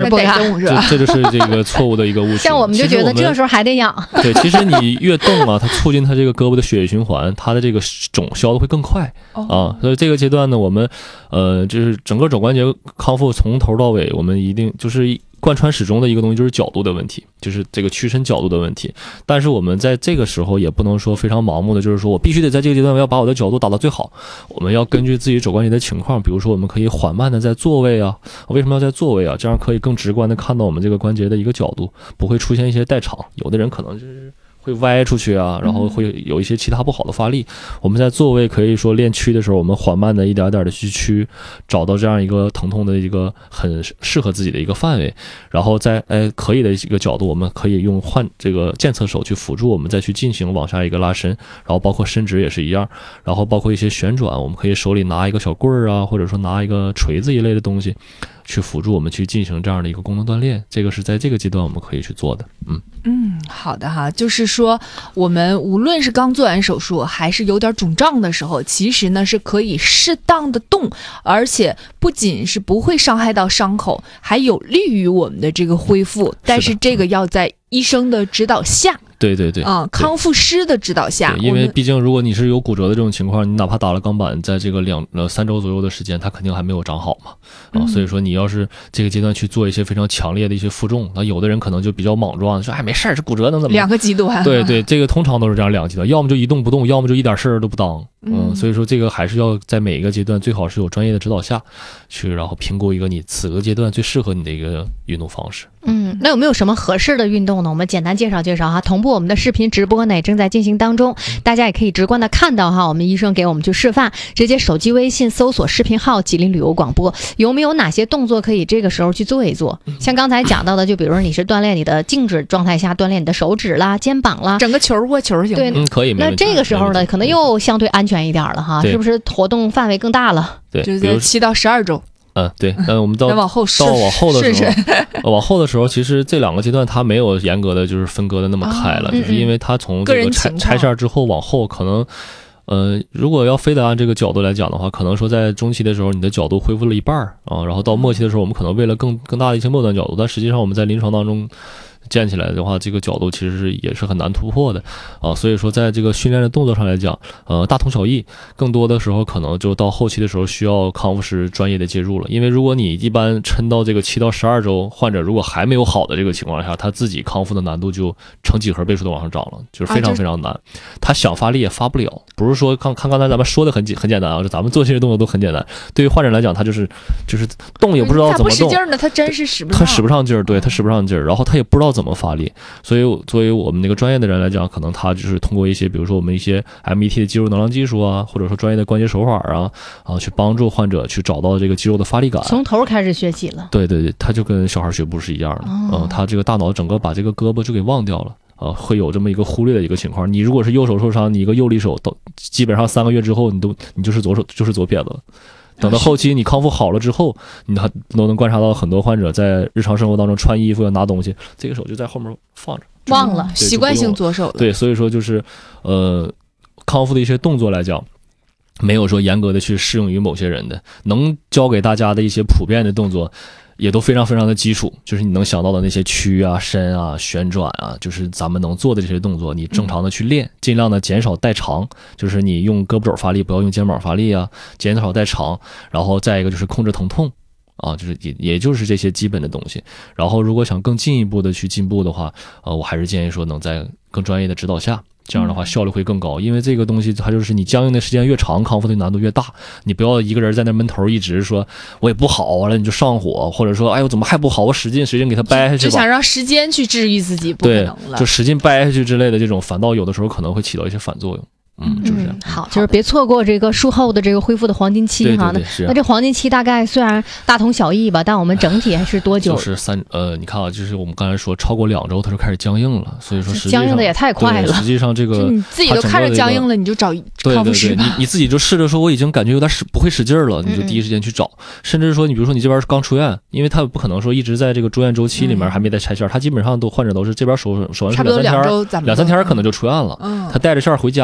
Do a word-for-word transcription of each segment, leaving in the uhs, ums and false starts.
不干， 是吧？ 这这就是这个错误的一个误区。 像我们就觉得这时候还得养。 对，其实你越动啊，它促进它这个胳膊的血液循环，它的这个肿消的会更快、哦、啊。所以这个阶段呢，我们呃，就是整个肘关节康复从头到尾，我们一定就是贯穿始终的一个东西，就是角度的问题，就是这个屈伸角度的问题。但是我们在这个时候也不能说非常盲目的，就是说我必须得在这个阶段我要把我的角度打到最好。我们要根据自己肘关节的情况，比如说我们可以缓慢的在坐位啊，为什么要在坐位啊？这样可以更直观的看到我们这个关节的一个角度，不会出现一些代偿。有的人可能就是会歪出去啊，然后会有一些其他不好的发力。我们在座位可以说练屈的时候，我们缓慢的一点点的去屈，找到这样一个疼痛的一个很适合自己的一个范围，然后在哎可以的一个角度，我们可以用换这个健侧手去辅助我们再去进行往下一个拉伸，然后包括伸直也是一样，然后包括一些旋转，我们可以手里拿一个小棍儿啊，或者说拿一个锤子一类的东西去辅助我们去进行这样的一个功能锻炼，这个是在这个阶段我们可以去做的。嗯嗯，好的哈，就是说我们无论是刚做完手术还是有点肿胀的时候，其实呢是可以适当的动，而且不仅是不会伤害到伤口，还有利于我们的这个恢复，但是这个要在医生的指导下。 对对对啊、嗯，康复师的指导下， 因为毕竟如果你是有骨折的这种情况，你哪怕打了钢板，在这个两呃三周左右的时间，它肯定还没有长好嘛啊、嗯，所以说你要是这个阶段去做一些非常强烈的一些负重，那有的人可能就比较莽撞，说哎没事儿，这骨折能怎么？ 两个极端， 对对，这个通常都是这样两个极端，要么就一动不动，要么就一点事儿都不当。嗯，所以说这个还是要在每一个阶段最好是有专业的指导下去，然后评估一个你此个阶段最适合你的一个运动方式。 嗯，那有没有什么合适的运动呢？我们简单介绍介绍哈。同步我们的视频直播呢也正在进行当中，大家也可以直观的看到哈，我们医生给我们去示范，直接手机微信搜索视频号吉林旅游广播，有没有哪些动作可以这个时候去做一做？像刚才讲到的，就比如说你是锻炼你的静止状态下锻炼你的手指啦、肩膀啦， 整个球握球行吗？ 对， 嗯，可以。 那这个时候呢，可能又相对安全一点了哈，是不是活动范围更大了？ 对， 就是在七到十二周。 嗯，对，嗯，我们到往后到往后的时候， 是是往后的时候，其实这两个阶段它没有严格的就是分割的那么开了， 哦、 就是因为它从这个拆拆线之后往后可能。呃，如果要非得按这个角度来讲的话，可能说在中期的时候，你的角度恢复了一半啊，然后到末期的时候，我们可能为了更更大的一些末端角度，但实际上我们在临床当中建起来的话，这个角度其实是也是很难突破的啊。所以说，在这个训练的动作上来讲，呃，大同小异，更多的时候可能就到后期的时候需要康复师专业的介入了。因为如果你一般抻到这个七到十二周，患者如果还没有好的这个情况下，他自己康复的难度就成几何倍数的往上涨了，就是非常非常难。啊、他想发力也发不了，不是说看看刚才咱们说的很很简单啊，咱们做这些动作都很简单。对于患者来讲，他就是就是动也不知道怎么动， 他不使劲呢，他真是使不上， 他使不上劲儿，对他使不上劲儿，然后他也不知道怎么发力。所以作为我们那个专业的人来讲，可能他就是通过一些比如说我们一些 M E T 的肌肉能量技术啊，或者说专业的关节手法啊啊，去帮助患者去找到这个肌肉的发力感， 从头开始学起了。 对对对，他就跟小孩学步是一样的，嗯、呃，他这个大脑整个把这个胳膊就给忘掉了。呃，会有这么一个忽略的一个情况。你如果是右手受伤，你一个右利手都基本上三个月之后，你都你就是左手就是左撇子了。等到后期你康复好了之后，你还都能观察到很多患者在日常生活当中穿衣服要拿东西，这个手就在后面放着， 忘了习惯性左手了。 对，所以说就是呃，康复的一些动作来讲，没有说严格的去适用于某些人的，能教给大家的一些普遍的动作。也都非常非常的基础，就是你能想到的那些屈啊、伸啊、旋转啊，就是咱们能做的这些动作，你正常的去练，尽量的减少代偿，就是你用胳膊肘发力，不要用肩膀发力啊，减少代偿，然后再一个就是控制疼痛啊，就是也也就是这些基本的东西。然后如果想更进一步的去进步的话，呃，我还是建议说能在更专业的指导下。这样的话效率会更高，因为这个东西它就是你僵硬的时间越长，康复的难度越大。你不要一个人在那闷头一直说我也不好，完了你就上火，或者说哎呦怎么还不好，我使劲使劲给他掰下去吧， 就想让时间去治愈自己，不可能了， 对，就使劲掰下去之类的这种，反倒有的时候可能会起到一些反作用。嗯，就是这样。 好，就是别错过这个术后的这个恢复的黄金期哈。 对对对， 那这黄金期大概虽然大同小异吧，但我们整体还是多久？ 就是三呃，你看啊，就是我们刚才说超过两周它就开始僵硬了，所以说实际上僵硬的也太快了。 实际上这个你自己都看着僵硬了，你就找康复师吧。 对对对，你你自己就试着说我已经感觉有点使不会使劲了，你就第一时间去找。嗯、甚至说你比如说你这边刚出院，因为他不可能说一直在这个住院周期里面还没在拆线，他、嗯、基本上都患者都是这边手手完术两三天，两三天可能就出院了，嗯、他带着线回家了。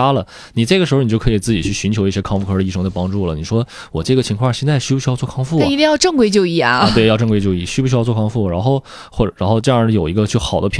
你这个时候你就可以自己去寻求一些康复科的医生的帮助了。你说我这个情况现在需不需要做康复啊？ 但一定要正规就医啊！ 啊，对，要正规就医，需不需要做康复？然后或者然后这样有一个就好的